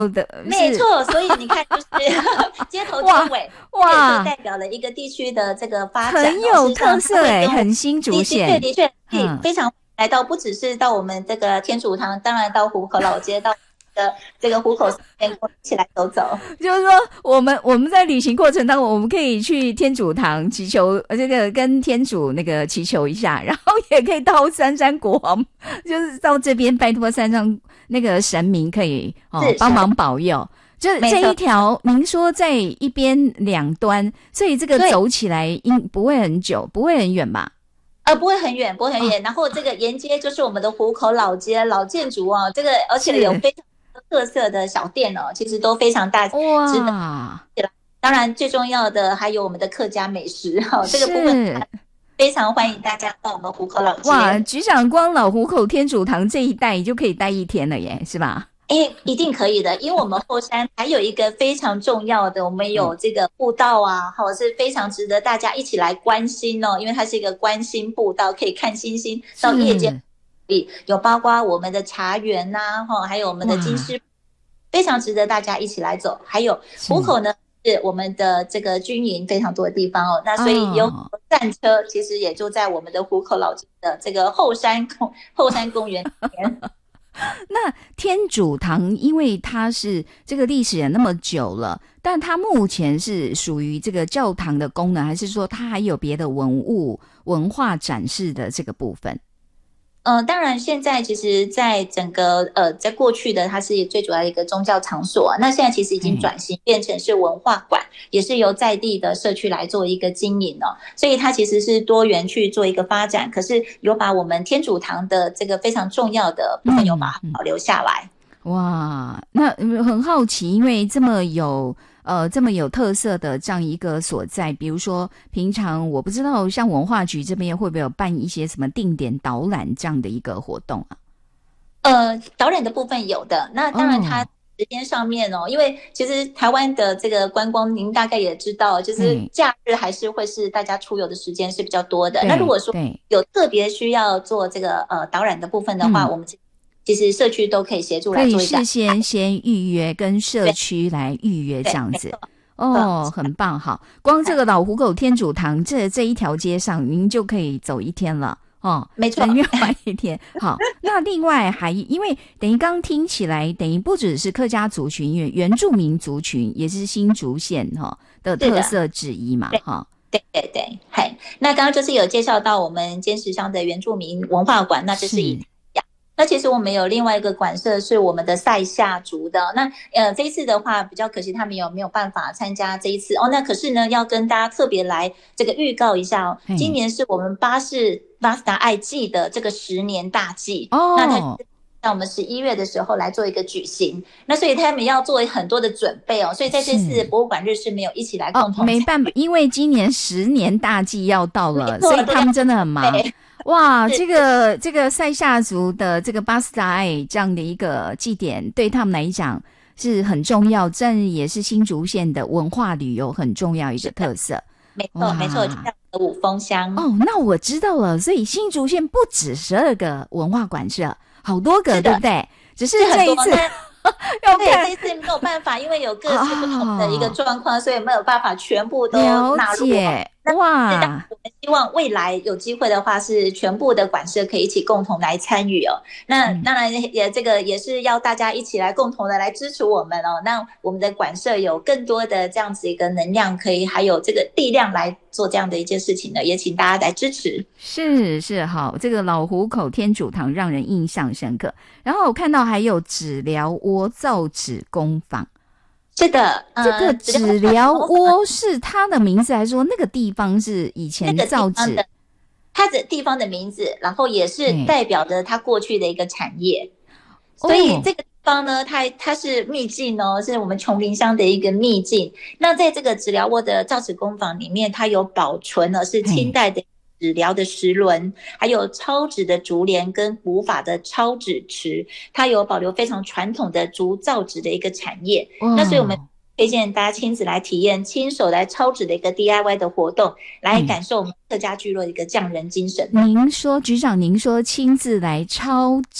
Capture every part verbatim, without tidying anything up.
的， 没错，所以你看，就是街头街尾，哇，就代表了一个地区的这个发展， 很有特色哎，很新竹县， 的确的确，嗯，非常来到，不只是到我们这个天主堂，当然到湖口老街，到的这个湖口一起来走走。 就是说，我们我们在旅行过程当中，我们可以去天主堂祈求，这个跟天主那个祈求一下，然后也可以到三山国王，就是到这边拜托三山那个神明可以哦帮忙保佑。就这一条，您说在一边两端，所以这个走起来应不会很久，不会很远吧？ 呃，不会很远，不会很远。哦、然后这个沿街就是我们的湖口老街老建筑哦，这个而且有非常特色的小店哦，其实都非常大， 哇！ 值得。当然，最重要的还有我们的客家美食哦，这个部分非常欢迎大家到我们湖口老街。 哇，局长光老湖口天主堂这一带就可以待一天了耶，是吧？ 哎，一定可以的，因为我们后山还有一个非常重要的，我们有这个步道啊，哈，是非常值得大家一起来关心哦，因为它是一个观星步道，可以看星星，到夜间有包括我们的茶园呐、啊，哈，还有我们的金狮，非常值得大家一起来走。还有湖口呢，是我们的这个军营非常多的地方哦，那所以有战车，其实也就在我们的湖口老街的这个后山公后山公园里面。 那天主堂因为它是这个历史也那么久了，但它目前是属于这个教堂的功能，还是说它还有别的文物文化展示的这个部分？ 呃，当然，现在其实在整个呃，在过去的它是最主要的一个宗教场所、啊，那现在其实已经转型变成是文化馆，嗯、也是由在地的社区来做一个经营哦，所以它其实是多元去做一个发展，可是有把我们天主堂的这个非常重要的部分有把它保留下来。 嗯、哇，那很好奇，因为这么有。呃，这么有特色的这样一个所在，比如说平常我不知道像文化局这边会不会有办一些什么定点导览这样的一个活动啊？ 呃，导览的部分有的，那当然它时间上面哦，哦因为其实台湾的这个观光，您大概也知道，就是假日还是会是大家出游的时间是比较多的。那如果说有特别需要做这个呃导览的部分的话，嗯、我们其实社区都可以协助来做一下， 可以事先先预约，跟社区来预约这样子。哦，很棒，好，光这个老湖口天主堂这这一条街上，您就可以走一天了哦， 没错， 人约玩一天。好，那另外还因为等于刚听起来，等于不只是客家族群，因为原住民族群也是新竹县哈、哦、的特色之一嘛，哈。 对对对，嘿，那刚刚就是有介绍到我们尖石乡的原住民文化馆，那这是以。那其实我们有另外一个馆舍是我们的塞夏族的，那呃这一次的话比较可惜他们有没有办法参加这一次哦，那可是呢要跟大家特别来这个预告一下哦，今年是我们巴士巴斯达爱祭的这个十年大祭哦，那它在我们十一月的时候来做一个举行，那所以他们要做很多的准备哦，所以在这次博物馆日是没有一起来共同、 哦、没办法，因为今年十年大祭要到了，所以他们真的很忙。哇，这个这个塞夏族的这个巴斯达爱这样的一个祭典，对他们来讲是很重要，这也是新竹县的文化旅游很重要一个特色。 没错，没错，就像五峰乡。 哦，那我知道了，所以新竹县不止十二个文化馆舍，好多个，对不对？只是这一次。 要看这一次没有办法，因为有各自不同的一个状况、哦，所以没有办法全部都纳入。 哇！ 我们希望未来有机会的话，是全部的馆舍可以一起共同来参与哦。那当然也这个也是要大家一起来共同的来支持我们哦。那我们的馆舍有更多的这样子一个能量，可以还有这个力量来做这样的一件事情呢，也请大家来支持。 是是好，这个老湖口天主堂让人印象深刻。然后我看到还有纸疗窝造纸工坊。 是的， 呃、这个纸疗窝是它的名字，还是说那个地方是以前造纸？那个、 它的地方的名字，然后也是代表着它过去的一个产业。所以这个地方呢，它它是秘境哦，是我们琼林乡的一个秘境。那在这个纸疗窝的造纸工坊里面，它有保存了是清代的纸疗的石轮，还有超纸的竹帘跟古法的超纸池，它有保留非常传统的竹造纸的一个产业。那所以我们推荐大家亲自来体验，亲手来超纸的一个 D I Y 的活动，来感受我们客家聚落的一个匠人精神。 您说局长，您说亲自来超纸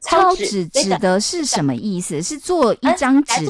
抄纸指的是什么意思？是做一张纸